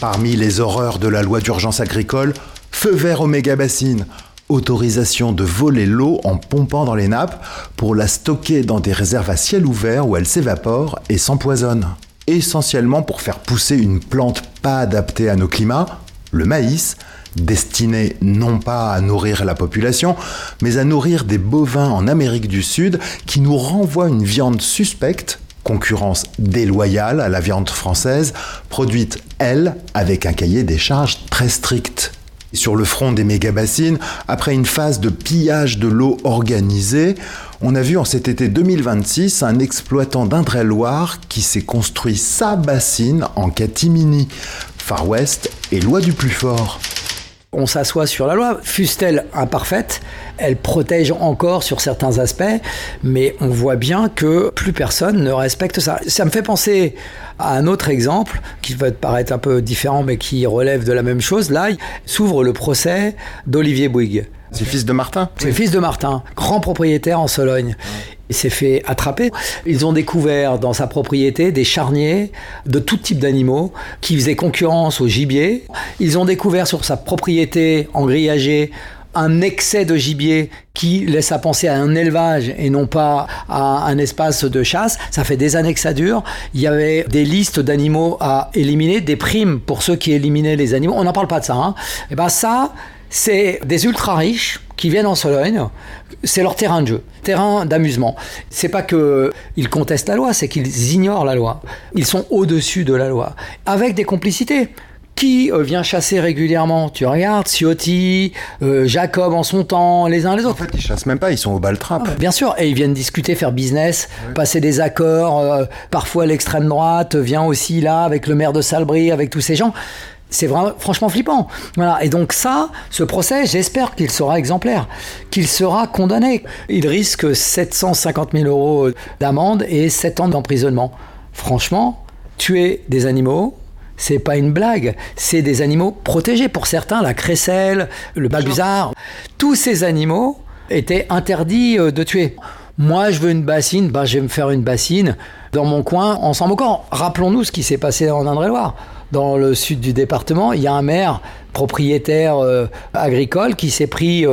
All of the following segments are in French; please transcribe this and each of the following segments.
Parmi les horreurs de la loi d'urgence agricole, feu vert aux méga-bassines, autorisation de voler l'eau en pompant dans les nappes pour la stocker dans des réserves à ciel ouvert où elle s'évapore et s'empoisonne. Essentiellement pour faire pousser une plante pas adaptée à nos climats, le maïs, destiné non pas à nourrir la population, mais à nourrir des bovins en Amérique du Sud qui nous renvoient une viande suspecte, concurrence déloyale à la viande française, produite, elle, avec un cahier des charges très strict. Sur le front des méga-bassines, après une phase de pillage de l'eau organisée, on a vu en cet été 2026 un exploitant d'Indre-et-Loire qui s'est construit sa bassine en catimini. Far West et loi du plus fort. On s'assoit sur la loi, fût-elle imparfaite, elle protège encore sur certains aspects, mais on voit bien que plus personne ne respecte ça. Ça me fait penser à un autre exemple, qui va te paraître un peu différent, mais qui relève de la même chose. Là, s'ouvre le procès d'Olivier Bouygues. C'est le fils de Martin. C'est le fils de Martin, grand propriétaire en Sologne. Il s'est fait attraper. Ils ont découvert dans sa propriété des charniers de tout type d'animaux qui faisaient concurrence au gibier. Ils ont découvert sur sa propriété engrillagée un excès de gibier qui laisse à penser à un élevage et non pas à un espace de chasse. Ça fait des années que ça dure. Il y avait des listes d'animaux à éliminer, des primes pour ceux qui éliminaient les animaux. On n'en parle pas de ça, hein. Et ben ça, c'est des ultra riches qui viennent en Sologne, c'est leur terrain de jeu, terrain d'amusement. C'est pas qu'ils contestent la loi, c'est qu'ils ignorent la loi. Ils sont au-dessus de la loi, avec des complicités. Qui vient chasser régulièrement? Tu regardes, Ciotti, Jacob en son temps, les uns les autres. En fait, ils chassent même pas, ils sont au baltrap. Bien sûr, et ils viennent discuter, faire business, passer des accords. Parfois, l'extrême droite vient aussi là, avec le maire de Salbris, avec tous ces gens. C'est vraiment, franchement flippant. Voilà. Et donc ça, ce procès, j'espère qu'il sera exemplaire, qu'il sera condamné. Il risque 750 000 euros d'amende et 7 ans d'emprisonnement. Franchement, tuer des animaux, c'est pas une blague. C'est des animaux protégés. Pour certains, la crécelle, le balbuzard, tous ces animaux étaient interdits de tuer. Moi, je veux une bassine, je vais me faire une bassine dans mon coin, en s'en moquant. Rappelons-nous ce qui s'est passé en Indre-et-Loire. Dans le sud du département, il y a un maire propriétaire agricole qui s'est pris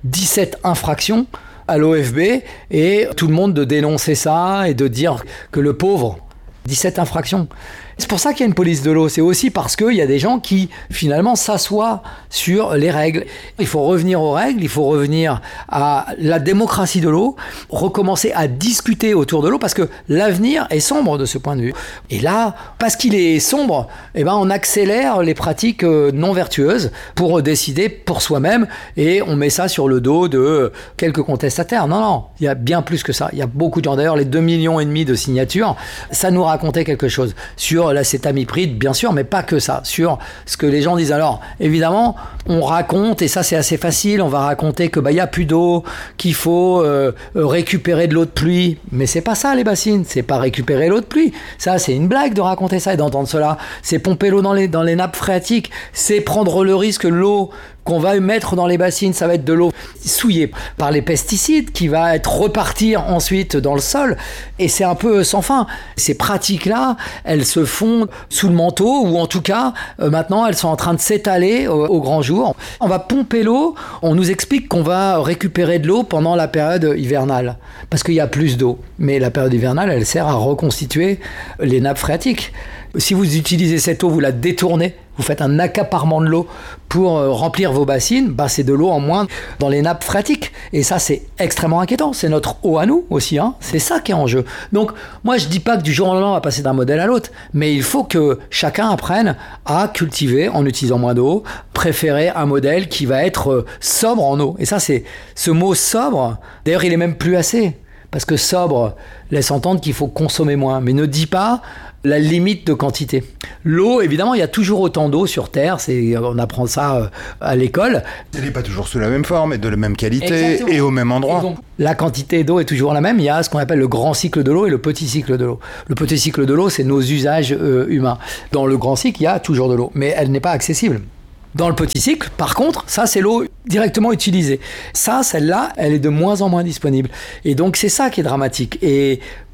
17 infractions à l'OFB et tout le monde de dénoncer ça et de dire que le pauvre, 17 infractions. C'est pour ça qu'il y a une police de l'eau. C'est aussi parce qu'il y a des gens qui, finalement, s'assoient sur les règles. Il faut revenir aux règles, il faut revenir à la démocratie de l'eau, recommencer à discuter autour de l'eau, parce que l'avenir est sombre de ce point de vue. Et là, parce qu'il est sombre, on accélère les pratiques non vertueuses pour décider pour soi-même, et on met ça sur le dos de quelques contestataires. Non, il y a bien plus que ça. Il y a beaucoup de gens. D'ailleurs, les 2,5 millions de signatures, ça nous racontait quelque chose sur l'acétamipride, bien sûr, mais pas que ça, sur ce que les gens disent. Alors, évidemment, on raconte, et ça c'est assez facile, on va raconter que y a plus d'eau, qu'il faut récupérer de l'eau de pluie, mais c'est pas ça les bassines, c'est pas récupérer l'eau de pluie, ça c'est une blague de raconter ça et d'entendre cela, c'est pomper l'eau dans les nappes phréatiques, c'est prendre le risque que l'eau qu'on va mettre dans les bassines, ça va être de l'eau souillée par les pesticides qui va repartir ensuite dans le sol, et c'est un peu sans fin. Ces pratiques-là, elles se font sous le manteau, ou en tout cas, maintenant, elles sont en train de s'étaler au grand jour. On va pomper l'eau, on nous explique qu'on va récupérer de l'eau pendant la période hivernale, parce qu'il y a plus d'eau. Mais la période hivernale, elle sert à reconstituer les nappes phréatiques. Si vous utilisez cette eau, vous la détournez, vous faites un accaparement de l'eau pour remplir vos bassines, c'est de l'eau en moins dans les nappes phréatiques. Et ça, c'est extrêmement inquiétant. C'est notre eau à nous aussi, hein. C'est ça qui est en jeu. Donc, moi, je dis pas que du jour au lendemain, on va passer d'un modèle à l'autre, mais il faut que chacun apprenne à cultiver en utilisant moins d'eau, préférer un modèle qui va être sobre en eau. Et ça, c'est ce mot sobre, d'ailleurs, il est même plus assez. Parce que sobre laisse entendre qu'il faut consommer moins, mais ne dit pas la limite de quantité. L'eau, évidemment, il y a toujours autant d'eau sur Terre, on apprend ça à l'école. Elle n'est pas toujours sous la même forme et de la même qualité. Exactement. Et au même endroit. Donc, la quantité d'eau est toujours la même. Il y a ce qu'on appelle le grand cycle de l'eau et le petit cycle de l'eau. Le petit cycle de l'eau, c'est nos usages humains. Dans le grand cycle, il y a toujours de l'eau, mais elle n'est pas accessible. Dans le petit cycle, par contre, ça, c'est l'eau directement utilisée. Ça, celle-là, elle est de moins en moins disponible. Et donc, c'est ça qui est dramatique. Et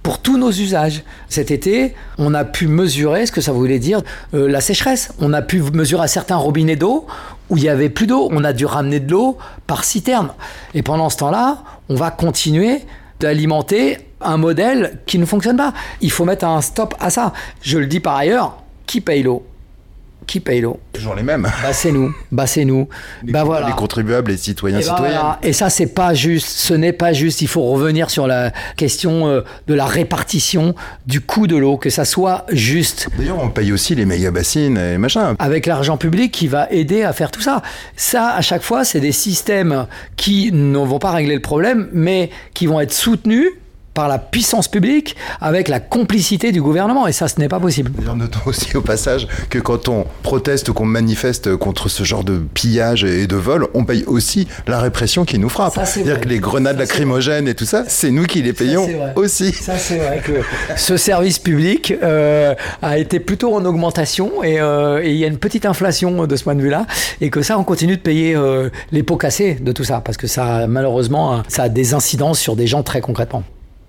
pour tous nos usages. Cet été, on a pu mesurer ce que ça voulait dire la sécheresse. On a pu mesurer à certains robinets d'eau où il n'y avait plus d'eau. On a dû ramener de l'eau par citerne. Et pendant ce temps-là, on va continuer d'alimenter un modèle qui ne fonctionne pas. Il faut mettre un stop à ça. Je le dis par ailleurs, qui paye l'eau ? Qui paye l'eau ? Toujours les mêmes. C'est nous. Les contribuables, les citoyens, citoyennes. Voilà. Et ça, c'est pas juste. Ce n'est pas juste. Il faut revenir sur la question de la répartition du coût de l'eau, que ça soit juste. D'ailleurs, on paye aussi les méga-bassines et machin. Avec l'argent public qui va aider à faire tout ça. Ça, à chaque fois, c'est des systèmes qui ne vont pas régler le problème, mais qui vont être soutenus par la puissance publique avec la complicité du gouvernement. Et ça, ce n'est pas possible. D'ailleurs, notons aussi au passage que quand on proteste ou qu'on manifeste contre ce genre de pillage et de vol, on paye aussi la répression qui nous frappe. C'est-à-dire que les grenades lacrymogènes et tout ça, c'est nous qui les payons aussi. Ça, c'est vrai que ce service public a été plutôt en augmentation et il y a une petite inflation de ce point de vue-là et que ça, on continue de payer les pots cassés de tout ça parce que ça, malheureusement, ça a des incidences sur des gens très concrètement.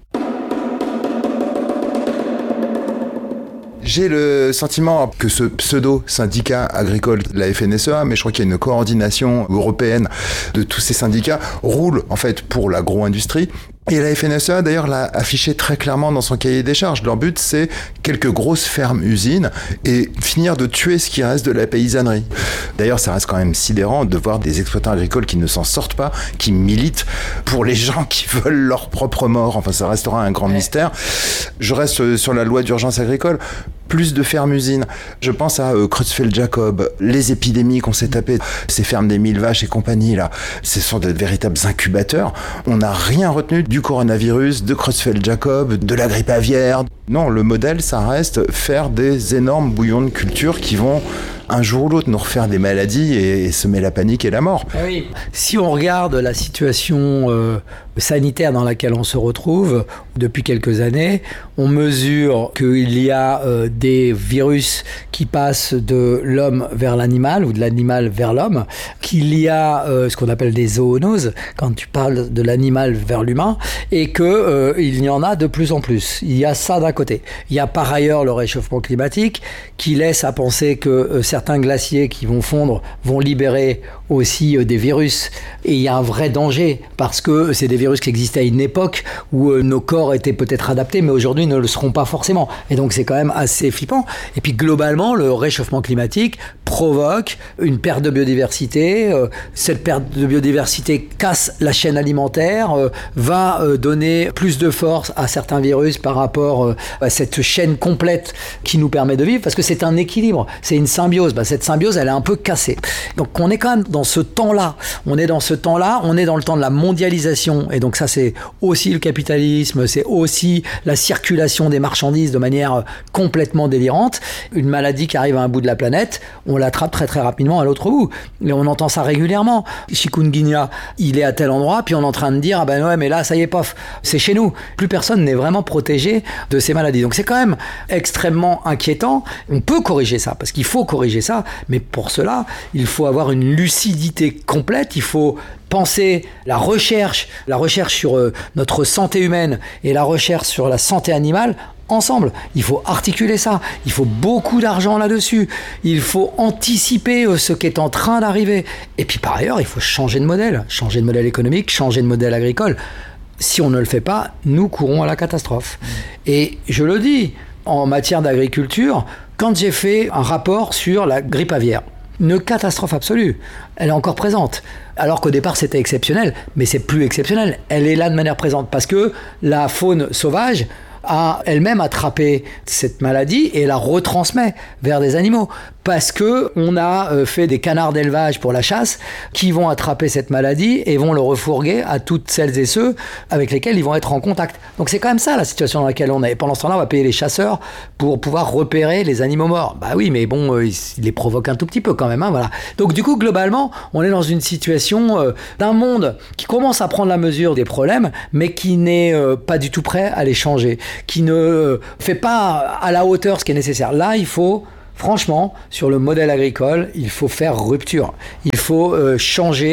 J'ai le sentiment que ce pseudo-syndicat agricole, la FNSEA, mais je crois qu'il y a une coordination européenne de tous ces syndicats, roule en fait pour l'agro-industrie. Et la FNSEA, d'ailleurs, l'a affiché très clairement dans son cahier des charges. Leur but, c'est quelques grosses fermes-usines et finir de tuer ce qui reste de la paysannerie. D'ailleurs, ça reste quand même sidérant de voir des exploitants agricoles qui ne s'en sortent pas, qui militent pour les gens qui veulent leur propre mort. Enfin, ça restera un grand mystère. Je reste sur la loi d'urgence agricole. Plus de fermes-usines. Je pense à Creutzfeldt-Jacob, les épidémies qu'on s'est tapées, ces fermes des 1000 vaches et compagnie, là. Ce sont de véritables incubateurs. On n'a rien retenu du coronavirus, de Creutzfeldt-Jacob, de la grippe aviaire. Non, le modèle, ça reste faire des énormes bouillons de culture qui vont un jour ou l'autre nous refaire des maladies et semer la panique et la mort. Oui. Si on regarde la situation sanitaire dans laquelle on se retrouve depuis quelques années, on mesure qu'il y a des virus qui passent de l'homme vers l'animal ou de l'animal vers l'homme, qu'il y a ce qu'on appelle des zoonoses quand tu parles de l'animal vers l'humain et qu'il y en a de plus en plus. Il y a ça d'un côté. Il y a par ailleurs le réchauffement climatique qui laisse à penser que certains glaciers qui vont fondre vont libérer aussi des virus et il y a un vrai danger parce que c'est des virus qui existaient à une époque où nos corps étaient peut-être adaptés mais aujourd'hui ne le seront pas forcément et donc c'est quand même assez flippant. Et puis globalement le réchauffement climatique provoque une perte de biodiversité, cette perte de biodiversité casse la chaîne alimentaire, va donner plus de force à certains virus par rapport à cette chaîne complète qui nous permet de vivre parce que c'est un équilibre, c'est une symbiose. Cette symbiose elle est un peu cassée. Donc on est quand même dans ce temps-là, on est dans le temps de la mondialisation et donc ça c'est aussi le capitalisme, c'est aussi la circulation des marchandises de manière complètement délirante. Une maladie qui arrive à un bout de la planète, on l'attrape très très rapidement à l'autre bout. Et on entend ça régulièrement. Chikungunya, il est à tel endroit, puis on est en train de dire ah ben ouais mais là ça y est pof, c'est chez nous. Plus personne n'est vraiment protégé de ces maladies. Donc c'est quand même extrêmement inquiétant. On peut corriger ça parce qu'il faut corriger ça, mais pour cela, il faut avoir une lucidité complète, il faut penser la recherche sur notre santé humaine et la recherche sur la santé animale ensemble. Il faut articuler ça. Il faut beaucoup d'argent là-dessus. Il faut anticiper ce qui est en train d'arriver. Et puis par ailleurs, il faut changer de modèle économique, changer de modèle agricole. Si on ne le fait pas, nous courons à la catastrophe. Et je le dis, en matière d'agriculture, quand j'ai fait un rapport sur la grippe aviaire, une catastrophe absolue, elle est encore présente. Alors qu'au départ c'était exceptionnel, mais c'est plus exceptionnel. Elle est là de manière présente parce que la faune sauvage a elle-même attrapé cette maladie et la retransmet vers des animaux. Parce qu'on a fait des canards d'élevage pour la chasse qui vont attraper cette maladie et vont le refourguer à toutes celles et ceux avec lesquels ils vont être en contact. Donc c'est quand même ça la situation dans laquelle on est. Et pendant ce temps-là, on va payer les chasseurs pour pouvoir repérer les animaux morts. Bah oui, mais bon, ils les provoquent un tout petit peu quand même. Voilà. Donc du coup, globalement, on est dans une situation d'un monde qui commence à prendre la mesure des problèmes, mais qui n'est pas du tout prêt à les changer, qui ne fait pas à la hauteur ce qui est nécessaire. Là, il faut... Franchement, sur le modèle agricole, il faut faire rupture. Il faut changer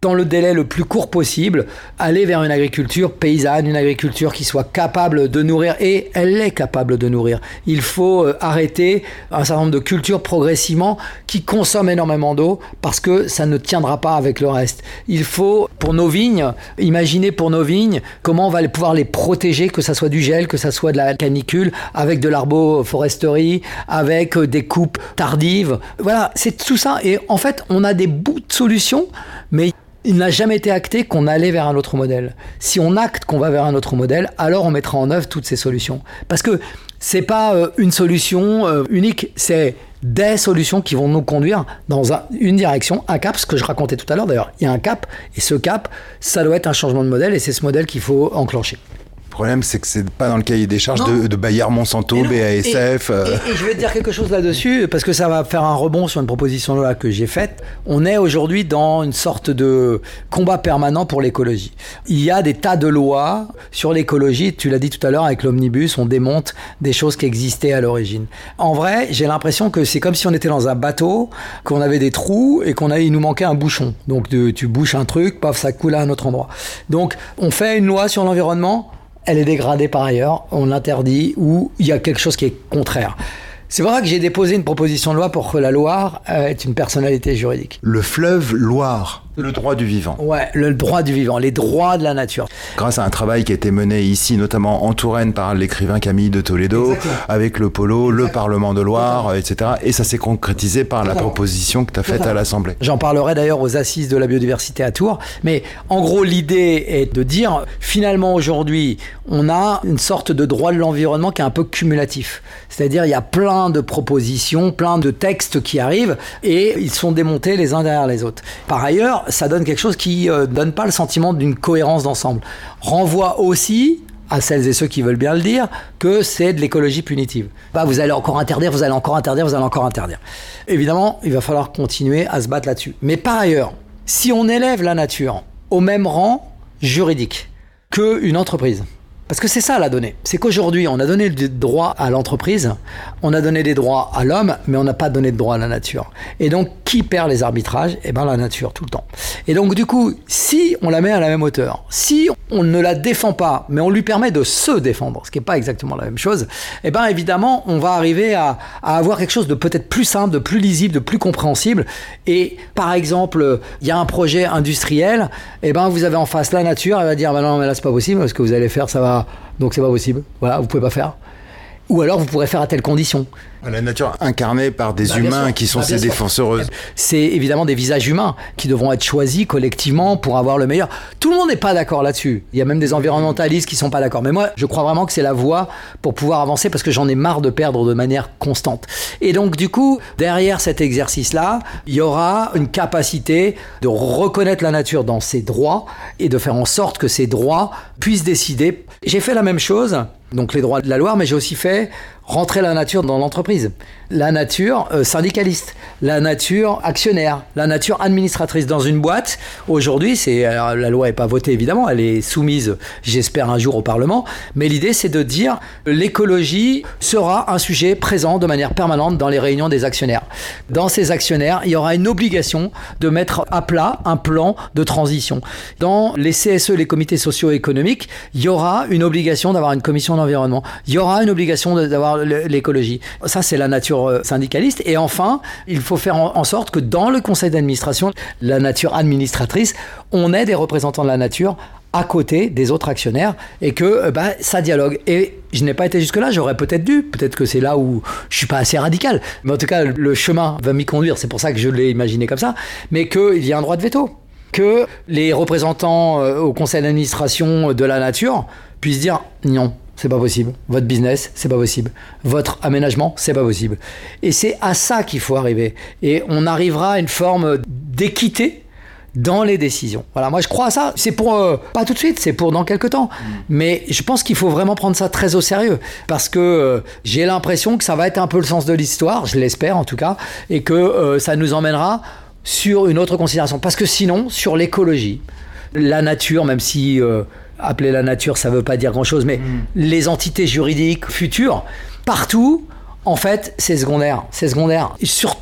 dans le délai le plus court possible, aller vers une agriculture paysanne, une agriculture qui soit capable de nourrir, et elle est capable de nourrir. Il faut arrêter un certain nombre de cultures progressivement qui consomment énormément d'eau parce que ça ne tiendra pas avec le reste. Il faut, pour nos vignes, imaginer pour nos vignes comment on va pouvoir les protéger, que ça soit du gel, que ça soit de la canicule, avec de l'arboforesterie, avec des coupes tardives. Voilà, c'est tout ça. Et en fait, on a des bouts de solutions, mais il n'a jamais été acté qu'on allait vers un autre modèle. Si on acte qu'on va vers un autre modèle, alors on mettra en œuvre toutes ces solutions. Parce que c'est pas une solution unique, c'est des solutions qui vont nous conduire dans une direction, un cap, ce que je racontais tout à l'heure d'ailleurs. Il y a un cap, et ce cap, ça doit être un changement de modèle, et c'est ce modèle qu'il faut enclencher. Le problème, c'est que c'est pas dans le cahier des charges de Bayer, Monsanto, BASF. Et je vais te dire quelque chose là-dessus, parce que ça va faire un rebond sur une proposition de loi que j'ai faite. On est aujourd'hui dans une sorte de combat permanent pour l'écologie. Il y a des tas de lois sur l'écologie. Tu l'as dit tout à l'heure, avec l'omnibus, on démonte des choses qui existaient à l'origine. En vrai, j'ai l'impression que c'est comme si on était dans un bateau, qu'on avait des trous et il nous manquait un bouchon. Donc tu bouches un truc, paf, ça coule à un autre endroit. Donc on fait une loi sur l'environnement, elle est dégradée par ailleurs, on l'interdit, ou il y a quelque chose qui est contraire. C'est vrai que j'ai déposé une proposition de loi pour que la Loire ait une personnalité juridique. Le fleuve Loire, le droit du vivant. Ouais, le droit du vivant, les droits de la nature. Grâce à un travail qui a été mené ici, notamment en Touraine, par l'écrivain Camille de Toledo, exactement, avec le Polo, le Parlement de Loire, etc. Et ça s'est concrétisé par la proposition que tu as faite à l'Assemblée. J'en parlerai d'ailleurs aux assises de la biodiversité à Tours. Mais en gros, l'idée est de dire, finalement aujourd'hui, on a une sorte de droit de l'environnement qui est un peu cumulatif. C'est-à-dire, il y a plein de propositions, plein de textes qui arrivent et ils sont démontés les uns derrière les autres. Par ailleurs, ça donne quelque chose qui donne pas le sentiment d'une cohérence d'ensemble. Renvoie aussi à celles et ceux qui veulent bien le dire, que c'est de l'écologie punitive. Vous allez encore interdire, vous allez encore interdire, vous allez encore interdire. Évidemment, il va falloir continuer à se battre là-dessus. Mais par ailleurs, si on élève la nature au même rang juridique qu'une entreprise, parce que c'est ça la donnée, c'est qu'aujourd'hui on a donné des droits à l'entreprise, on a donné des droits à l'homme, mais on n'a pas donné de droits à la nature. Et donc qui perd les arbitrages ? Eh bien la nature tout le temps. Et donc du coup, si on la met à la même hauteur, si on ne la défend pas, mais on lui permet de se défendre, ce qui n'est pas exactement la même chose, eh bien évidemment on va arriver à avoir quelque chose de peut-être plus simple, de plus lisible, de plus compréhensible. Et par exemple, il y a un projet industriel, eh bien vous avez en face la nature, elle va dire non mais là c'est pas possible, ce que vous allez faire ça va. Donc c'est pas possible, voilà, vous pouvez pas faire. Ou alors vous pourrez faire à telle condition. La nature incarnée par des humains qui sont ses défenseuses. C'est évidemment des visages humains qui devront être choisis collectivement pour avoir le meilleur. Tout le monde n'est pas d'accord là-dessus. Il y a même des environnementalistes qui sont pas d'accord. Mais moi, je crois vraiment que c'est la voie pour pouvoir avancer parce que j'en ai marre de perdre de manière constante. Et donc du coup, derrière cet exercice-là, il y aura une capacité de reconnaître la nature dans ses droits et de faire en sorte que ses droits puissent décider. J'ai fait la même chose, donc les droits de la Loire, mais j'ai aussi fait rentrer la nature dans l'entreprise. La nature syndicaliste, la nature actionnaire, la nature administratrice dans une boîte. Aujourd'hui, la loi n'est pas votée évidemment, elle est soumise, j'espère, un jour au Parlement. Mais l'idée, c'est de dire l'écologie sera un sujet présent de manière permanente dans les réunions des actionnaires. Dans ces actionnaires, il y aura une obligation de mettre à plat un plan de transition. Dans les CSE, les comités socio-économiques, il y aura une obligation d'avoir une commission d'environnement. Il y aura une obligation d'avoir l'écologie. Ça, c'est la nature syndicaliste. Et enfin, il faut faire en sorte que dans le conseil d'administration, la nature administratrice, on ait des représentants de la nature à côté des autres actionnaires et que ça dialogue. Et je n'ai pas été jusque-là, j'aurais peut-être que c'est là où je suis pas assez radical. Mais en tout cas, le chemin va m'y conduire, c'est pour ça que je l'ai imaginé comme ça, mais qu'il y a un droit de veto. Que les représentants au conseil d'administration de la nature puissent dire non. C'est pas possible. Votre business, c'est pas possible. Votre aménagement, c'est pas possible. Et c'est à ça qu'il faut arriver. Et on arrivera à une forme d'équité dans les décisions. Voilà, moi je crois à ça. C'est pour, pas tout de suite, c'est pour dans quelques temps. Mais je pense qu'il faut vraiment prendre ça très au sérieux. Parce que j'ai l'impression que ça va être un peu le sens de l'histoire, je l'espère en tout cas, et que ça nous emmènera sur une autre considération. Parce que sinon, sur l'écologie, la nature, même si... appeler la nature, ça ne veut pas dire grand-chose, mais les entités juridiques futures, partout, en fait, c'est secondaire. C'est secondaire. Et surtout,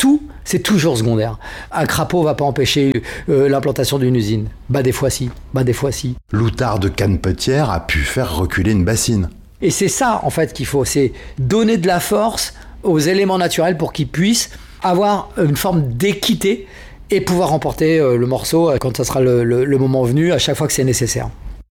C'est toujours secondaire. Un crapaud va pas empêcher l'implantation d'une usine. Des fois si. L'outard de Cannepetière a pu faire reculer une bassine. Et c'est ça, en fait, qu'il faut. C'est donner de la force aux éléments naturels pour qu'ils puissent avoir une forme d'équité et pouvoir remporter le morceau quand ça sera le moment venu, à chaque fois que c'est nécessaire.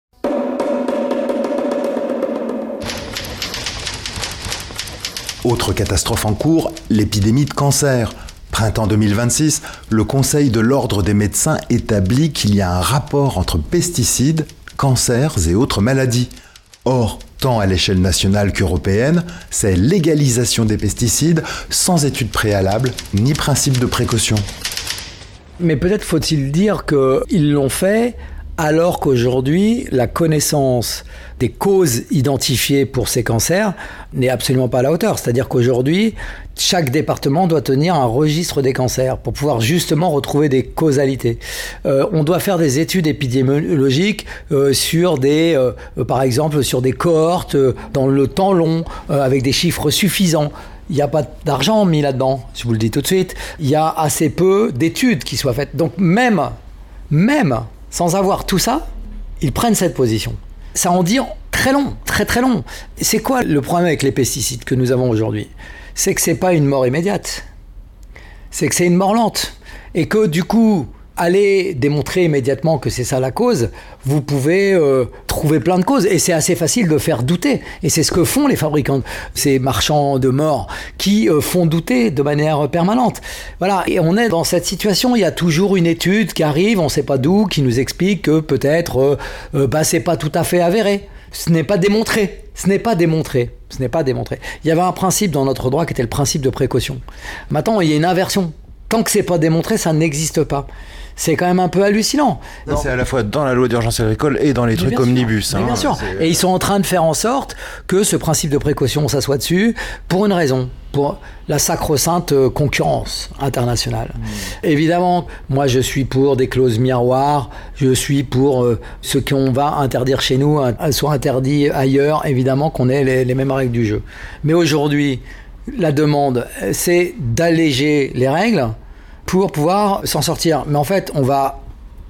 Autre catastrophe en cours, l'épidémie de cancer. Printemps 2026, le Conseil de l'Ordre des médecins établit qu'il y a un rapport entre pesticides, cancers et autres maladies. Or, tant à l'échelle nationale qu'européenne, c'est légalisation des pesticides sans étude préalable ni principe de précaution. Mais peut-être faut-il dire qu'ils l'ont fait alors qu'aujourd'hui, la connaissance des causes identifiées pour ces cancers n'est absolument pas à la hauteur. C'est-à-dire qu'aujourd'hui, chaque département doit tenir un registre des cancers pour pouvoir justement retrouver des causalités. On doit faire des études épidémiologiques sur par exemple, sur des cohortes dans le temps long, avec des chiffres suffisants. Il n'y a pas d'argent mis là-dedans, je vous le dis tout de suite. Il y a assez peu d'études qui soient faites. Donc même sans avoir tout ça, ils prennent cette position. Ça en dit très long, très très long. C'est quoi le problème avec les pesticides que nous avons aujourd'hui ? C'est que c'est pas une mort immédiate. C'est que c'est une mort lente. Et que du coup, aller démontrer immédiatement que c'est ça la cause, vous pouvez trouver plein de causes. Et c'est assez facile de faire douter. Et c'est ce que font les fabricants, ces marchands de mort, qui font douter de manière permanente. Voilà. Et on est dans cette situation. Il y a toujours une étude qui arrive, on ne sait pas d'où, qui nous explique que peut-être c'est pas tout à fait avéré. Ce n'est pas démontré. Il y avait un principe dans notre droit qui était le principe de précaution. Maintenant, il y a une inversion. Tant que c'est pas démontré, ça n'existe pas. C'est quand même un peu hallucinant. C'est à la fois dans la loi d'urgence agricole et dans les trucs omnibus. Bien sûr. Et ils sont en train de faire en sorte que ce principe de précaution s'assoie dessus pour une raison, pour la sacro-sainte concurrence internationale. Évidemment, moi je suis pour des clauses miroirs, je suis pour ce qu'on va interdire chez nous soit interdit ailleurs, évidemment qu'on ait les mêmes règles du jeu. Mais aujourd'hui, la demande, c'est d'alléger les règles pour pouvoir s'en sortir. Mais en fait, on va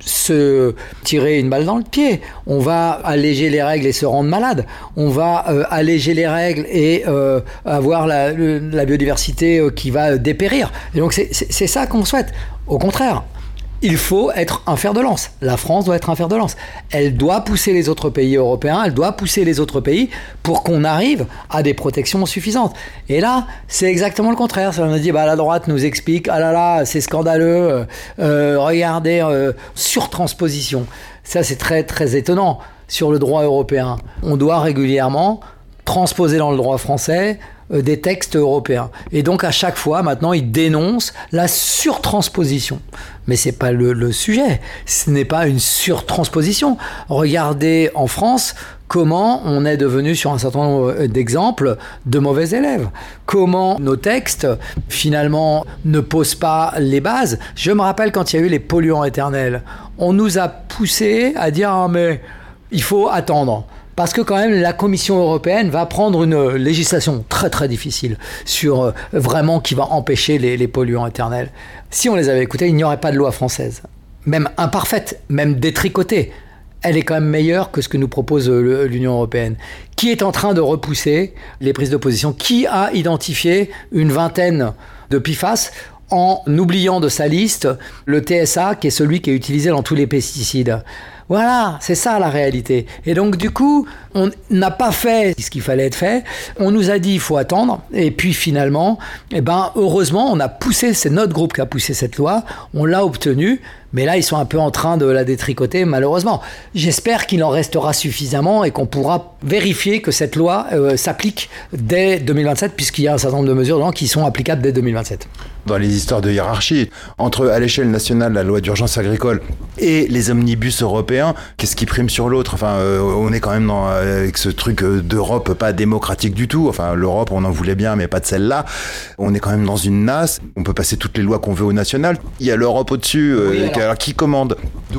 se tirer une balle dans le pied. On va alléger les règles et se rendre malade. On va alléger les règles et avoir la biodiversité qui va dépérir. Et donc, c'est ça qu'on souhaite. Au contraire, il faut être un fer de lance. La France doit être un fer de lance. Elle doit pousser les autres pays européens, elle doit pousser les autres pays pour qu'on arrive à des protections suffisantes. Et là, c'est exactement le contraire. On a dit, la droite nous explique, ah là là, c'est scandaleux, regardez, surtransposition. Ça, c'est très très étonnant sur le droit européen. On doit régulièrement transposer dans le droit français des textes européens. Et donc à chaque fois, maintenant, ils dénoncent la surtransposition. Mais c'est pas le sujet. Ce n'est pas une surtransposition. Regardez en France comment on est devenu sur un certain nombre d'exemples de mauvais élèves. Comment nos textes, finalement, ne posent pas les bases. Je me rappelle quand il y a eu les polluants éternels, on nous a poussé à dire « Ah mais il faut attendre ». Parce que quand même, la Commission européenne va prendre une législation très très difficile sur vraiment qui va empêcher les polluants éternels. Si on les avait écoutés, il n'y aurait pas de loi française. Même imparfaite, même détricotée. Elle est quand même meilleure que ce que nous propose l'Union européenne. Qui est en train de repousser les prises de position ? Qui a identifié une vingtaine de PFAS en oubliant de sa liste le TSA, qui est celui qui est utilisé dans tous les pesticides ? Voilà, c'est ça la réalité. Et donc du coup, on n'a pas fait ce qu'il fallait être fait. On nous a dit il faut attendre. Et puis finalement, heureusement, on a poussé, c'est notre groupe qui a poussé cette loi. On l'a obtenue. Mais là, ils sont un peu en train de la détricoter, malheureusement. J'espère qu'il en restera suffisamment et qu'on pourra vérifier que cette loi s'applique dès 2027, puisqu'il y a un certain nombre de mesures qui sont applicables dès 2027. Dans les histoires de hiérarchie, entre à l'échelle nationale la loi d'urgence agricole et les omnibus européens, qu'est-ce qui prime sur l'autre ? Enfin, on est quand même avec ce truc d'Europe pas démocratique du tout. Enfin, l'Europe, on en voulait bien, mais pas de celle-là. On est quand même dans une nasse. On peut passer toutes les lois qu'on veut au national. Il y a l'Europe au-dessus. Alors, qui commande ?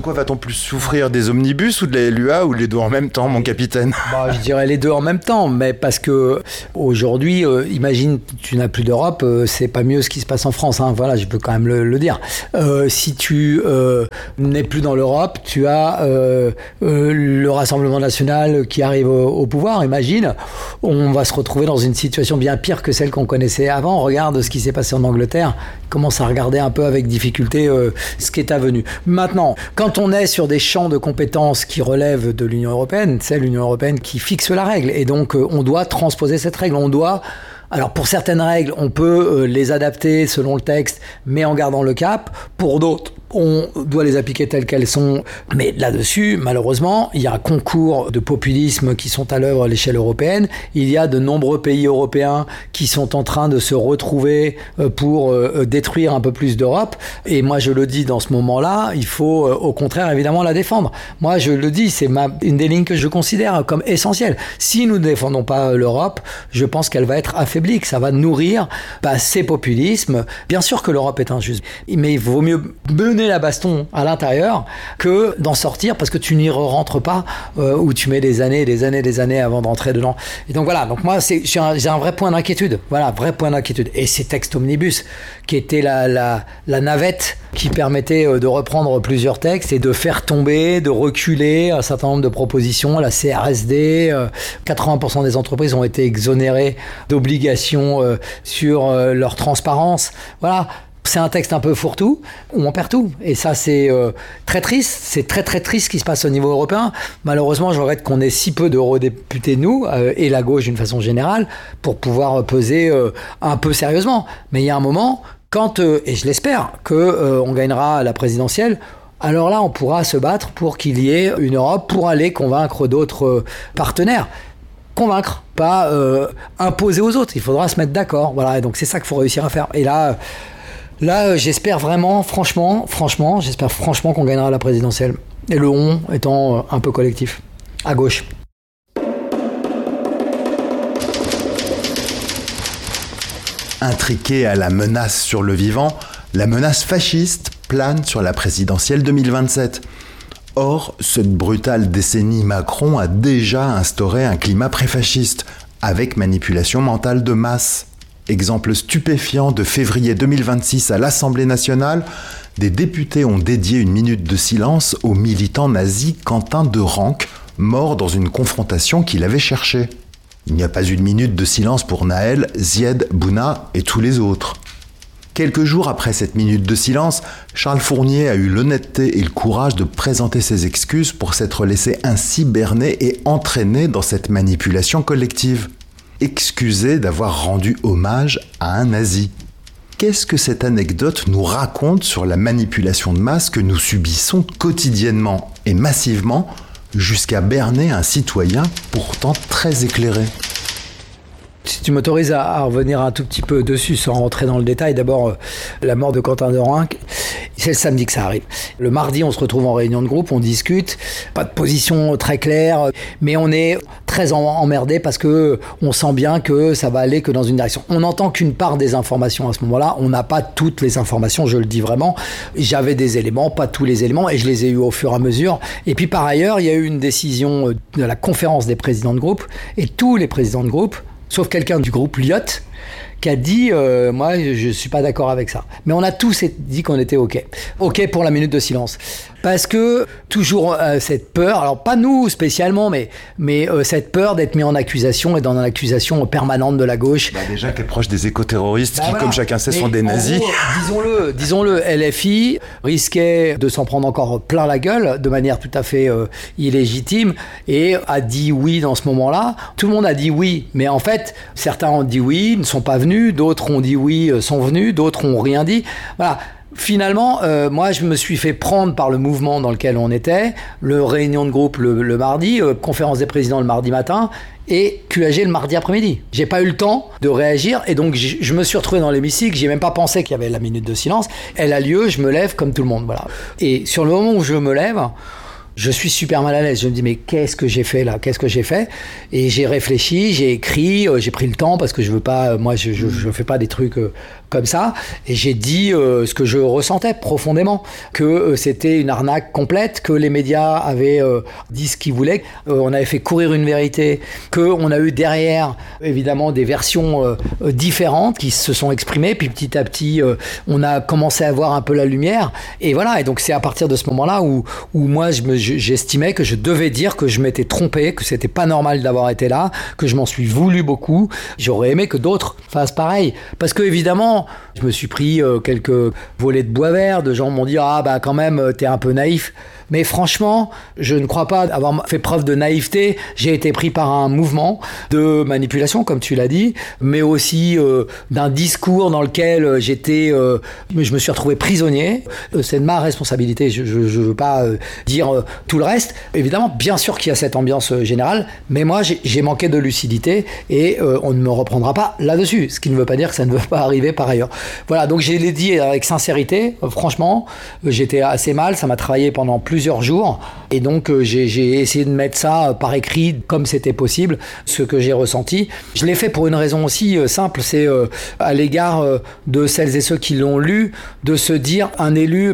quoi va-t-on plus souffrir, des omnibus ou de la LUA, ou les deux en même temps, mon capitaine? Je dirais les deux en même temps, mais parce que aujourd'hui, imagine, tu n'as plus d'Europe, c'est pas mieux ce qui se passe en France, hein, voilà, je peux quand même le dire. Si tu n'es plus dans l'Europe, tu as le Rassemblement national qui arrive au pouvoir, imagine, on va se retrouver dans une situation bien pire que celle qu'on connaissait avant. Regarde ce qui s'est passé en Angleterre, commence à regarder un peu avec difficulté ce qui est avenu. Maintenant, quand on est sur des champs de compétences qui relèvent de l'Union européenne, c'est l'Union européenne qui fixe la règle, et donc on doit transposer cette règle, alors pour certaines règles, on peut les adapter selon le texte, mais en gardant le cap. Pour d'autres, on doit les appliquer telles qu'elles sont. Mais là-dessus, malheureusement, il y a un concours de populisme qui sont à l'œuvre à l'échelle européenne. Il y a de nombreux pays européens qui sont en train de se retrouver pour détruire un peu plus d'Europe. Et moi, je le dis dans ce moment-là, il faut au contraire, évidemment, la défendre. Moi, je le dis, c'est une des lignes que je considère comme essentielle. Si nous ne défendons pas l'Europe, je pense qu'elle va être affaiblie, que ça va nourrir ces populismes. Bien sûr que l'Europe est injuste, mais il vaut mieux mener la baston à l'intérieur que d'en sortir, parce que tu n'y rentres pas, où tu mets des années avant de rentrer dedans. Et donc voilà, donc moi j'ai un vrai point d'inquiétude, et ces textes omnibus qui étaient la navette qui permettait de reprendre plusieurs textes et de faire tomber, de reculer un certain nombre de propositions. La CRSD, 80% des entreprises ont été exonérées d'obligations sur leur transparence. Voilà. C'est un texte un peu fourre-tout, où on perd tout. Et ça, c'est très triste. C'est très, très triste ce qui se passe au niveau européen. Malheureusement, je regrette qu'on ait si peu d'eurodéputés, nous, et la gauche d'une façon générale, pour pouvoir peser un peu sérieusement. Mais il y a un moment, quand, et je l'espère, qu'on gagnera la présidentielle, alors là, on pourra se battre pour qu'il y ait une Europe pour aller convaincre d'autres partenaires. Convaincre, pas imposer aux autres. Il faudra se mettre d'accord. Voilà, et donc c'est ça qu'il faut réussir à faire. Et là, j'espère vraiment, franchement, j'espère franchement qu'on gagnera la présidentielle. Et le on étant un peu collectif, à gauche. Intriquée à la menace sur le vivant, la menace fasciste plane sur la présidentielle 2027. Or, cette brutale décennie Macron a déjà instauré un climat pré-fasciste, avec manipulation mentale de masse. Exemple stupéfiant de février 2026 à l'Assemblée nationale, des députés ont dédié une minute de silence au militant nazi Quentin de Ranc, mort dans une confrontation qu'il avait cherchée. Il n'y a pas eu de minute de silence pour Naël, Zied, Bouna et tous les autres. Quelques jours après cette minute de silence, Charles Fournier a eu l'honnêteté et le courage de présenter ses excuses pour s'être laissé ainsi berner et entraîner dans cette manipulation collective. Excusé d'avoir rendu hommage à un nazi. Qu'est-ce que cette anecdote nous raconte sur la manipulation de masse que nous subissons quotidiennement et massivement jusqu'à berner un citoyen pourtant très éclairé? Si tu m'autorises à revenir un tout petit peu dessus sans rentrer dans le détail, d'abord la mort de Quentin de Ranc, c'est le samedi que ça arrive. Le mardi, on se retrouve en réunion de groupe, on discute, pas de position très claire, mais on est très emmerdé parce que on sent bien que ça va aller que dans une direction. On n'entend qu'une part des informations à ce moment-là, on n'a pas toutes les informations, je le dis vraiment. J'avais des éléments, pas tous les éléments, et je les ai eus au fur et à mesure. Et puis par ailleurs, il y a eu une décision de la conférence des présidents de groupe, et tous les présidents de groupe, sauf quelqu'un du groupe Lyot, qui a dit moi je suis pas d'accord avec ça. Mais on a tous dit qu'on était OK pour la minute de silence, parce que toujours cette peur, alors pas nous spécialement, mais cette peur d'être mis en accusation et dans l'accusation permanente de la gauche. Déjà qui est proche des éco-terroristes qui, comme chacun sait, sont des nazis. Gros, disons-le, LFI risquait de s'en prendre encore plein la gueule de manière tout à fait illégitime, et a dit oui dans ce moment-là. Tout le monde a dit oui, mais en fait certains ont dit oui, ne sont pas venus, d'autres ont dit oui, sont venus, d'autres ont rien dit. Voilà. Finalement, moi, je me suis fait prendre par le mouvement dans lequel on était, le réunion de groupe le mardi, conférence des présidents le mardi matin, et QAG le mardi après-midi. J'ai pas eu le temps de réagir, et donc je me suis retrouvé dans l'hémicycle, j'ai même pas pensé qu'il y avait la minute de silence. Elle a lieu, je me lève comme tout le monde, voilà. Et sur le moment où je me lève, je suis super mal à l'aise. Je me dis, mais qu'est-ce que j'ai fait là? Qu'est-ce que j'ai fait? Et j'ai réfléchi, j'ai écrit, j'ai pris le temps parce que je veux pas, moi je fais pas des trucs comme ça, et j'ai dit ce que je ressentais profondément, que c'était une arnaque complète, que les médias avaient dit ce qu'ils voulaient, on avait fait courir une vérité, qu'on a eu derrière évidemment des versions différentes qui se sont exprimées, puis petit à petit on a commencé à voir un peu la lumière, et voilà, et donc c'est à partir de ce moment-là où moi j'estimais que je devais dire que je m'étais trompé, que c'était pas normal d'avoir été là, que je m'en suis voulu beaucoup. J'aurais aimé que d'autres fassent pareil, parce que évidemment je me suis pris quelques volets de bois vert, de gens m'ont dit quand même t'es un peu naïf. Mais franchement, je ne crois pas avoir fait preuve de naïveté. J'ai été pris par un mouvement de manipulation, comme tu l'as dit, mais aussi d'un discours dans lequel je me suis retrouvé prisonnier. C'est de ma responsabilité. Je veux pas dire tout le reste. Évidemment, bien sûr qu'il y a cette ambiance générale, mais moi, j'ai manqué de lucidité et on ne me reprendra pas là-dessus. Ce qui ne veut pas dire que ça ne veut pas arriver par ailleurs. Voilà, donc je l'ai dit avec sincérité. Franchement, j'étais assez mal. Ça m'a travaillé pendant plusieurs jours, et donc j'ai essayé de mettre ça par écrit comme c'était possible, ce que j'ai ressenti. Je l'ai fait pour une raison aussi simple, c'est à l'égard de celles et ceux qui l'ont lu, de se dire un élu,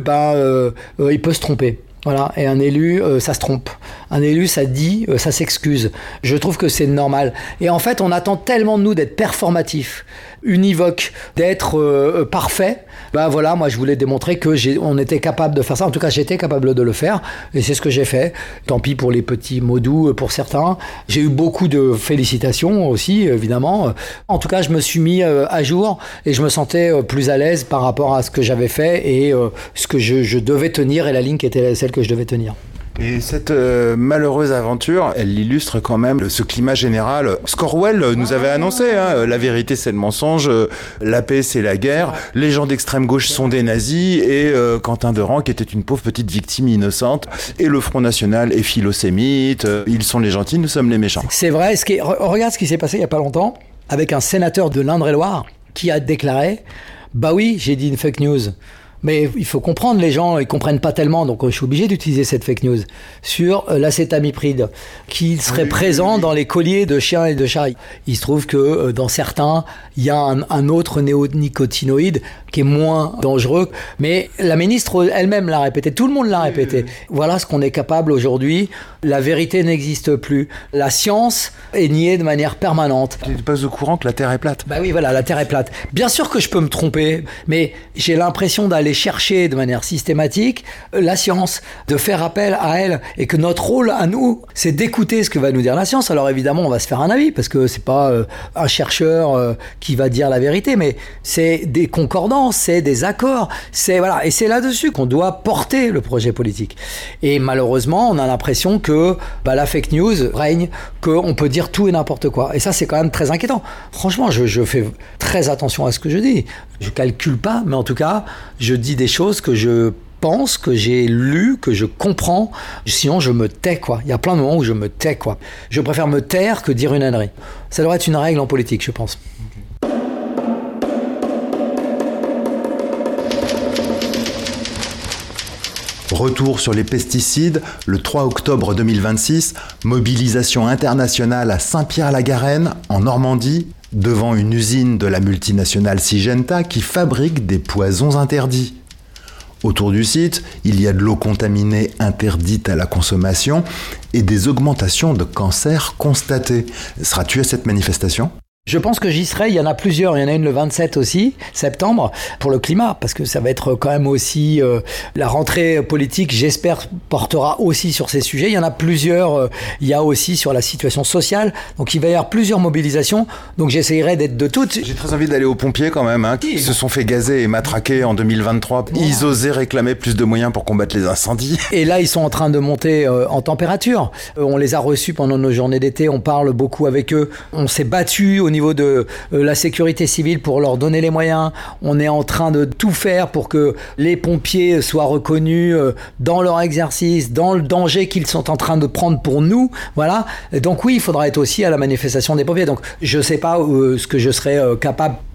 il peut se tromper. Voilà, et un élu, ça se trompe. Un élu, ça dit, ça s'excuse. Je trouve que c'est normal. Et en fait, on attend tellement de nous d'être performatifs, univoques, d'être parfaits. Voilà, moi je voulais démontrer on était capable de faire ça. En tout cas, j'étais capable de le faire, et c'est ce que j'ai fait. Tant pis pour les petits mots doux pour certains. J'ai eu beaucoup de félicitations aussi, évidemment. En tout cas, je me suis mis à jour et je me sentais plus à l'aise par rapport à ce que j'avais fait et ce que je devais tenir, et la ligne qui était celle que je devais tenir. Et cette malheureuse aventure, elle illustre quand même ce climat général. Orwell nous avait annoncé, la vérité c'est le mensonge, la paix c'est la guerre, les gens d'extrême gauche sont des nazis, et Quentin Deran qui était une pauvre petite victime innocente, et le Front National est philosémite, ils sont les gentils, nous sommes les méchants. C'est vrai, regarde ce qui s'est passé il n'y a pas longtemps, avec un sénateur de l'Indre-et-Loire qui a déclaré « Bah oui, j'ai dit une fake news ». Mais il faut comprendre, les gens, ils comprennent pas tellement, donc je suis obligé d'utiliser cette fake news sur l'acétamipride, qui serait présent dans les colliers de chiens et de chats. Il se trouve que dans certains, il y a un autre néonicotinoïde qui est moins dangereux, mais la ministre elle-même l'a répété, tout le monde l'a répété. Voilà ce qu'on est capable aujourd'hui. La vérité n'existe plus. La science est niée de manière permanente. Tu n'es pas au courant que la Terre est plate? Bah oui, voilà, la Terre est plate. Bien sûr que je peux me tromper, mais j'ai l'impression d'aller chercher de manière systématique la science, de faire appel à elle, et que notre rôle à nous, c'est d'écouter ce que va nous dire la science. Alors évidemment, on va se faire un avis, parce que c'est pas un chercheur qui va dire la vérité, mais c'est des concordances, c'est des accords, voilà, et c'est là-dessus qu'on doit porter le projet politique. Et malheureusement, on a l'impression que la fake news règne, qu'on peut dire tout et n'importe quoi. Et ça, c'est quand même très inquiétant. Franchement, je fais très attention à ce que je dis. Je calcule pas, mais en tout cas, je dis des choses que je pense, que j'ai lues, que je comprends. Sinon, je me tais, quoi. Il y a plein de moments où je me tais, quoi. Je préfère me taire que dire une ânerie. Ça devrait être une règle en politique, je pense. Retour sur les pesticides, le 3 octobre 2026, mobilisation internationale à Saint-Pierre-la-Garenne, en Normandie, devant une usine de la multinationale Syngenta qui fabrique des poisons interdits. Autour du site, il y a de l'eau contaminée interdite à la consommation et des augmentations de cancers constatées. Seras-tu à cette manifestation ? Je pense que j'y serai, il y en a plusieurs, il y en a une le 27 aussi, septembre, pour le climat, parce que ça va être quand même aussi, la rentrée politique, j'espère, portera aussi sur ces sujets. Il y en a plusieurs, il y a aussi sur la situation sociale, donc il va y avoir plusieurs mobilisations, donc j'essayerai d'être de toutes. J'ai très envie d'aller aux pompiers quand même, qui se sont fait gazer et matraquer en 2023. Ils osaient réclamer plus de moyens pour combattre les incendies. Et là, ils sont en train de monter en température. On les a reçus pendant nos journées d'été, on parle beaucoup avec eux, on s'est battu au niveau de la sécurité civile pour leur donner les moyens. On est en train de tout faire pour que les pompiers soient reconnus dans leur exercice, dans le danger qu'ils sont en train de prendre pour nous. Voilà. Et donc oui, il faudra être aussi à la manifestation des pompiers. Donc je sais pas ce que je serai capable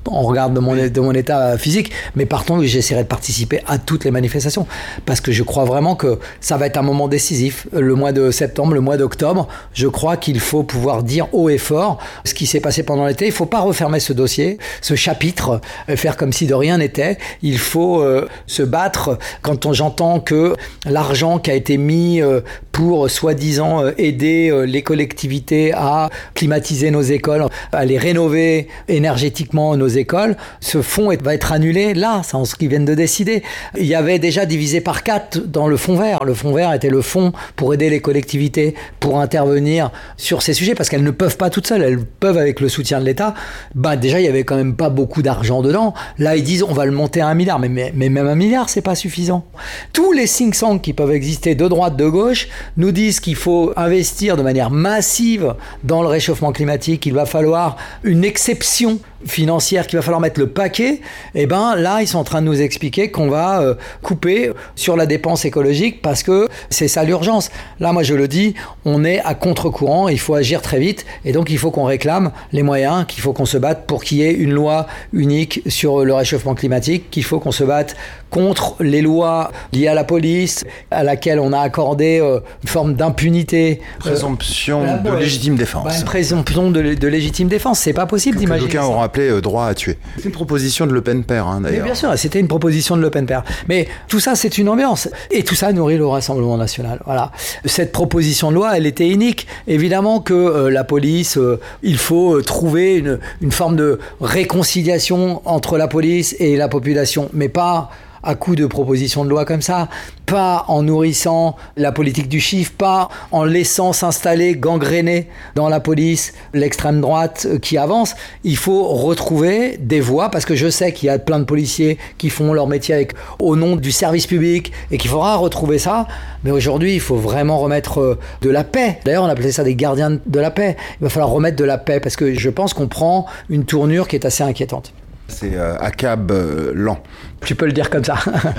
on regarde de mon état physique, mais par contre, j'essaierai de participer à toutes les manifestations, parce que je crois vraiment que ça va être un moment décisif, le mois de septembre, le mois d'octobre. Je crois qu'il faut pouvoir dire haut et fort ce qui s'est passé pendant l'été. Il ne faut pas refermer ce dossier, ce chapitre, faire comme si de rien n'était. Il faut se battre quand j'entends que l'argent qui a été mis pour soi-disant aider les collectivités à climatiser nos écoles, à les rénover énergétiquement nos écoles, ce fonds va être annulé là, c'est ce qu'ils viennent de décider. Il y avait déjà divisé par 4 dans le fonds vert. Le fonds vert était le fonds pour aider les collectivités pour intervenir sur ces sujets, parce qu'elles ne peuvent pas toutes seules, elles peuvent avec le soutien de l'État. Déjà, il y avait quand même pas beaucoup d'argent dedans. Là, ils disent on va le monter à 1 milliard, mais même 1 milliard, c'est pas suffisant. Tous les think tanks qui peuvent exister de droite, de gauche, nous disent qu'il faut investir de manière massive dans le réchauffement climatique, qu'il va falloir une exception financière, qu'il va falloir mettre le paquet. Et là, ils sont en train de nous expliquer qu'on va couper sur la dépense écologique parce que c'est ça l'urgence. Là, moi, je le dis, on est à contre-courant, il faut agir très vite, et donc il faut qu'on réclame les moyens, qu'il faut qu'on se batte pour qu'il y ait une loi unique sur le réchauffement climatique, qu'il faut qu'on se batte contre les lois liées à la police, à laquelle on a accordé une forme d'impunité. Présomption de légitime défense. Une présomption de légitime défense, c'est pas possible d'imaginer. D'aucuns auront appelé droit à tuer. C'est une proposition de Le Pen père, d'ailleurs. Mais bien sûr, c'était une proposition de Le Pen père. Mais tout ça, c'est une ambiance. Et tout ça nourrit le Rassemblement national. Voilà. Cette proposition de loi, elle était inique. Évidemment que la police, il faut trouver une forme de réconciliation entre la police et la population, mais pas à coup de propositions de loi comme ça, pas en nourrissant la politique du chiffre, pas en laissant s'installer, gangréner dans la police l'extrême droite qui avance. Il faut retrouver des voies, parce que je sais qu'il y a plein de policiers qui font leur métier au nom du service public et qu'il faudra retrouver ça. Mais aujourd'hui, il faut vraiment remettre de la paix. D'ailleurs, on appelait ça des gardiens de la paix. Il va falloir remettre de la paix, parce que je pense qu'on prend une tournure qui est assez inquiétante. C'est ACAB lent. Tu peux le dire comme ça.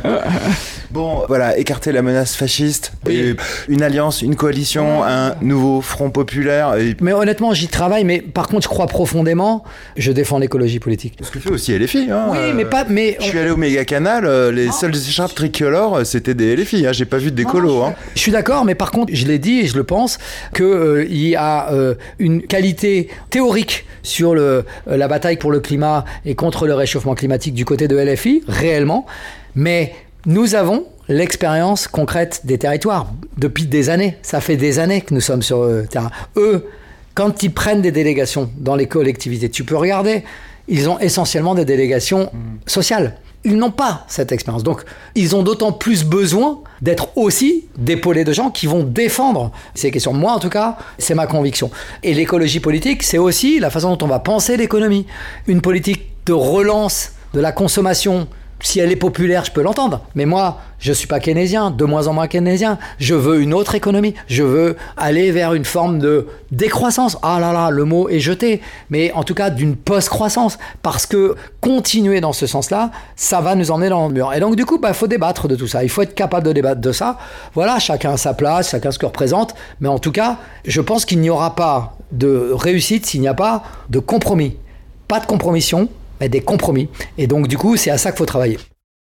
Bon, voilà, écarter la menace fasciste, oui. Une alliance, une coalition, un nouveau front populaire. Mais honnêtement, j'y travaille, mais par contre, je crois profondément, je défends l'écologie politique. Ce que fait aussi LFI. Oui, mais je suis allé au Méga-Canal, les seules écharpes tricolores, c'était des LFI. J'ai pas vu de d'écolo. Je suis d'accord, mais par contre, je l'ai dit et je le pense, qu'il y a une qualité théorique sur la bataille pour le climat et contre le réchauffement climatique du côté de LFI, réellement, mais nous avons l'expérience concrète des territoires depuis des années. Ça fait des années que nous sommes sur le terrain. Eux, quand ils prennent des délégations dans les collectivités, tu peux regarder, ils ont essentiellement des délégations sociales. Ils n'ont pas cette expérience. Donc, ils ont d'autant plus besoin d'être aussi d'épaulés de gens qui vont défendre ces questions. Moi, en tout cas, c'est ma conviction. Et l'écologie politique, c'est aussi la façon dont on va penser l'économie. Une politique de relance de la consommation, si elle est populaire, je peux l'entendre. Mais moi, je ne suis pas keynésien, de moins en moins keynésien. Je veux une autre économie. Je veux aller vers une forme de décroissance. Ah là là, le mot est jeté. Mais en tout cas, d'une post-croissance. Parce que continuer dans ce sens-là, ça va nous emmener dans le mur. Et donc, du coup, faut débattre de tout ça. Il faut être capable de débattre de ça. Voilà, chacun a sa place, chacun ce que représente. Mais en tout cas, je pense qu'il n'y aura pas de réussite s'il n'y a pas de compromis. Pas de compromission, mais des compromis. Et donc, du coup, c'est à ça qu'il faut travailler.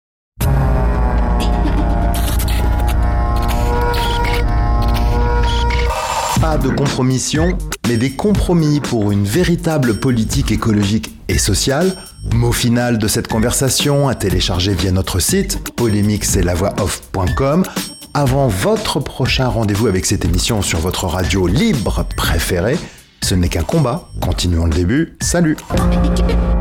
Pas de compromission, mais des compromis pour une véritable politique écologique et sociale. Mot final de cette conversation à télécharger via notre site polémique-c'est-la-voix-off.com. Avant votre prochain rendez-vous avec cette émission sur votre radio libre préférée, ce n'est qu'un combat. Continuons le début. Salut!